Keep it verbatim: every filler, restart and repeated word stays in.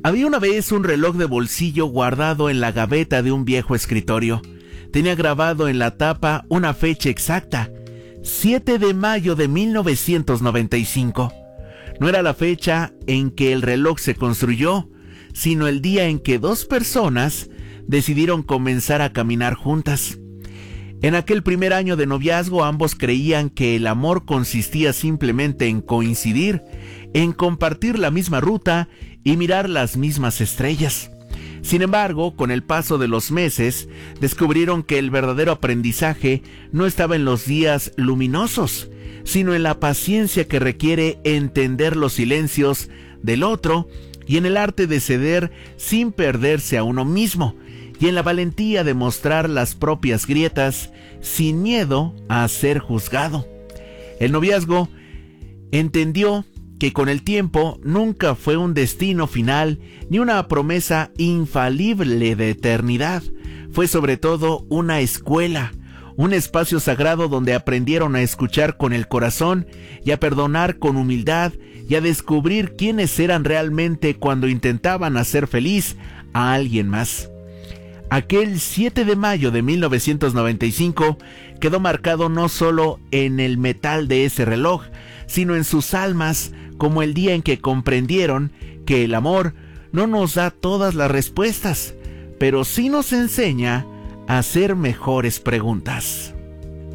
Había una vez un reloj de bolsillo guardado en la gaveta de un viejo escritorio. Tenía grabado en la tapa una fecha exacta, siete de mayo de mil novecientos noventa y cinco. No era la fecha en que el reloj se construyó, sino el día en que dos personas decidieron comenzar a caminar juntas. En aquel primer año de noviazgo, ambos creían que el amor consistía simplemente en coincidir, en compartir la misma ruta y mirar las mismas estrellas. Sin embargo, con el paso de los meses, descubrieron que el verdadero aprendizaje no estaba en los días luminosos, sino en la paciencia que requiere entender los silencios del otro y en el arte de ceder sin perderse a uno mismo, y en la valentía de mostrar las propias grietas sin miedo a ser juzgado. El noviazgo entendió que con el tiempo nunca fue un destino final ni una promesa infalible de eternidad. Fue sobre todo una escuela, un espacio sagrado donde aprendieron a escuchar con el corazón y a perdonar con humildad y a descubrir quiénes eran realmente cuando intentaban hacer feliz a alguien más. Aquel siete de mayo de mil novecientos noventa y cinco quedó marcado no solo en el metal de ese reloj, sino en sus almas como el día en que comprendieron que el amor no nos da todas las respuestas, pero sí nos enseña a hacer mejores preguntas.